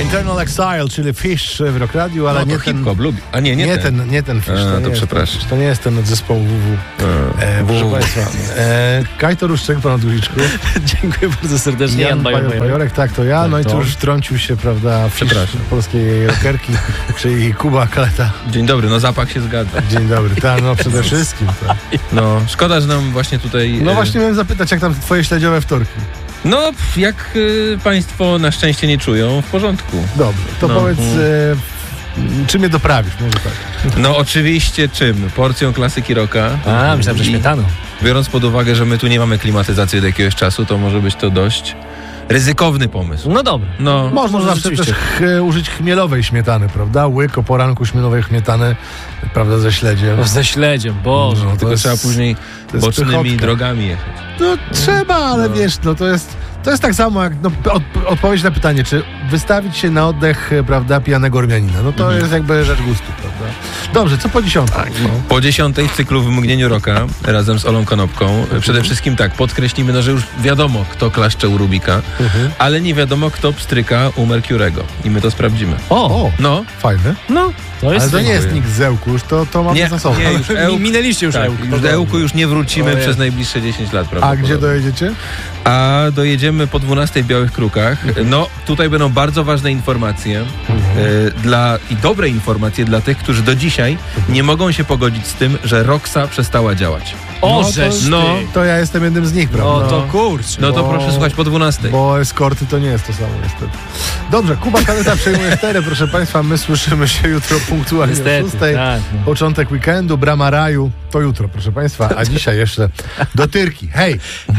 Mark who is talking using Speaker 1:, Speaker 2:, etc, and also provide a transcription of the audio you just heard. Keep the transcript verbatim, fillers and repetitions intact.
Speaker 1: Internal Exile, czyli Fish w Rock Radio, ale
Speaker 2: no,
Speaker 1: nie,
Speaker 2: ten,
Speaker 1: ten,
Speaker 2: lubi. A nie, nie,
Speaker 1: nie
Speaker 2: ten.
Speaker 1: ten, nie ten Fish.
Speaker 2: A,
Speaker 1: to,
Speaker 2: to
Speaker 1: nie jest
Speaker 2: przepraszam.
Speaker 1: ten, to nie jest ten od zespołu W W. E,
Speaker 2: W W.
Speaker 1: proszę Państwa, e, Kajto Ruszczyk, pan Duziczku.
Speaker 3: Dziękuję bardzo serdecznie.
Speaker 1: Jan,
Speaker 3: Jan
Speaker 1: Jan
Speaker 3: Bajor,
Speaker 1: Bajorek, tak to ja.
Speaker 3: Tak,
Speaker 1: No i
Speaker 3: to.
Speaker 1: tu już wtrącił się, prawda, Fish polskiej rockerki, czyli Kuba Kaleta.
Speaker 2: Dzień dobry, no zapach się zgadza.
Speaker 1: Dzień dobry, tak, no przede wszystkim. Tak.
Speaker 2: No, szkoda, że nam właśnie tutaj...
Speaker 1: No
Speaker 2: e,
Speaker 1: właśnie miałem zapytać, jak tam twoje śledziowe wtorki?
Speaker 2: No, jak y, państwo na szczęście nie czują, w porządku.
Speaker 1: Dobrze, to
Speaker 2: No.
Speaker 1: powiedz, e, czym je doprawisz, może tak.
Speaker 2: No oczywiście czym? Porcją klasyki rocka.
Speaker 3: A, myślałem, że
Speaker 2: I
Speaker 3: śmietaną.
Speaker 2: biorąc pod uwagę, że my tu nie mamy klimatyzacji od jakiegoś czasu, to może być to dość ryzykowny pomysł.
Speaker 3: No dobra.
Speaker 2: No,
Speaker 1: Można
Speaker 3: może
Speaker 1: zawsze też
Speaker 3: rzeczywiście.
Speaker 1: ch- użyć chmielowej śmietany, prawda? Łyk o poranku śmielowej śmietany, prawda, ze śledziem.
Speaker 3: Ze śledziem, Boże.
Speaker 1: No, to
Speaker 2: tylko
Speaker 1: jest-
Speaker 2: trzeba później
Speaker 1: to jest
Speaker 2: bocznymi
Speaker 1: pychotka.
Speaker 2: drogami jechać.
Speaker 1: No trzeba, ale
Speaker 2: No.
Speaker 1: wiesz, no to jest, to jest tak samo jak no, od, odpowiedź na pytanie, czy wystawić się na oddech, prawda, pijanego Ormianina. No to
Speaker 2: Mhm.
Speaker 1: jest jakby rzecz gustu, prawda? Dobrze, co po dziesiątej? No.
Speaker 2: Po dziesiątej w cyklu W mgnieniu rocka razem z Olą Konopką przede wszystkim tak, podkreślimy, no, że już wiadomo, kto klaszcze u Rubika,
Speaker 1: Mhm.
Speaker 2: ale nie wiadomo, kto pstryka u Mercurego. I my to sprawdzimy.
Speaker 3: O,
Speaker 1: O,
Speaker 2: No,
Speaker 1: fajne.
Speaker 2: no.
Speaker 3: to jest...
Speaker 1: Ale to nie jest
Speaker 2: dziękuję.
Speaker 1: nikt z Ełkusz, to, to mamy
Speaker 2: Nie,
Speaker 1: za sobą.
Speaker 2: nie, już Ełk-
Speaker 3: Minęliście już
Speaker 2: Tak,
Speaker 3: Ełk.
Speaker 2: już do Ełku już nie wrócimy
Speaker 3: Ojej.
Speaker 2: przez najbliższe dziesięć lat,
Speaker 1: A
Speaker 2: prawdopodobnie.
Speaker 1: gdzie dojedziecie?
Speaker 2: A dojedziemy po dwunastej w Białych Krukach. No, tutaj będą bardzo ważne informacje e, dla, i dobre informacje dla tych, którzy do dzisiaj nie mogą się pogodzić z tym, że Roxa przestała działać.
Speaker 3: O,
Speaker 1: No to-
Speaker 3: żeż ty.
Speaker 2: no.
Speaker 1: To ja jestem jednym z nich, prawda?
Speaker 3: No to kurczę.
Speaker 2: No to
Speaker 1: Bo-
Speaker 2: proszę słuchać po dwunastej.
Speaker 1: Bo eskorty to nie jest to samo niestety. Dobrze, Kuba Kaleta przejmuje stery, proszę Państwa, my słyszymy się jutro punktualnie o
Speaker 3: Niestety,
Speaker 1: szóstej.
Speaker 3: tak, no.
Speaker 1: Początek weekendu, brama raju, to jutro, proszę Państwa, a dzisiaj jeszcze do Tyrki. Hej!